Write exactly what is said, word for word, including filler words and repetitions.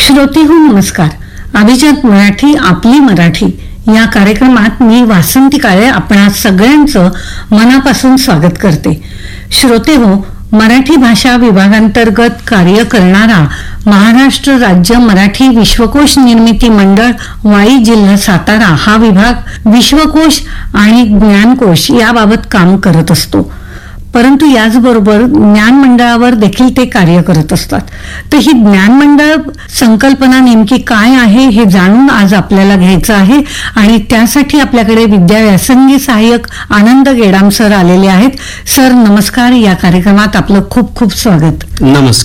श्रोतेहो नमस्कार. अभिजात मराठी आपली मराठी या कार्यक्रमात मी वासंती काळे आपणा सगळ्यांचं मनापासून स्वागत करते. श्रोतेहो, मराठी भाषा विभागांतर्गत कार्य करणारा महाराष्ट्र राज्य मराठी विश्वकोश निर्मिती मंडळ वाई जिल्हा सातारा हा विभाग विश्वकोश आणि ज्ञानकोश याबाबत काम करत असतो. परंतु याचबरोबर ज्ञान मंडळावर देखील ते कार्य करत असतात. तर ही ज्ञान मंडळ संकल्पना नेमकी काय आहे हे जाणून आज आपल्याला घ्यायचं आहे आणि त्यासाठी आपल्याकडे विद्या व्यासंगी सहाय्यक आनंद गेडाम सर आलेले आहेत. सर नमस्कार. या कार्यक्रमात आपलं खूप खूप स्वागत. नमस्कार.